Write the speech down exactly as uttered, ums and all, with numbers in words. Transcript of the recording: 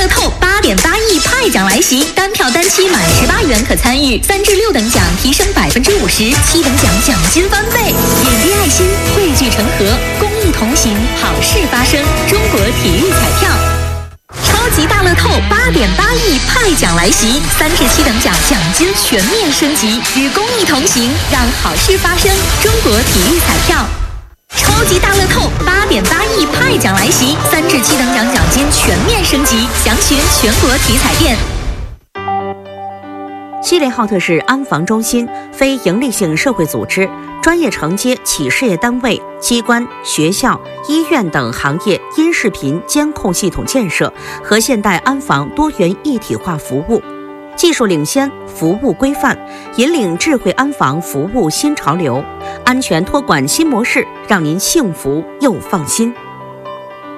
透八点八亿派奖来袭，单票单期满十八元可参与，三至六等奖提升百分之五十，七等奖奖金翻倍。点滴爱心，汇聚成河，公益同行，好事发生。中国体育彩票。超级大乐透八点八亿派奖来袭，三至七等奖奖金全面升级，与公益同行，让好事发生。中国体育彩票。超级大乐透八点八亿派奖来袭，三至七等奖奖金全面升级，详询全国体彩店。 锡林浩特市安防中心非营利性社会组织，专业承接企事业单位、机关、学校、医院等行业音视频监控系统建设和现代安防多元一体化服务，技术领先，服务规范，引领智慧安防服务新潮流，安全托管新模式，让您幸福又放心。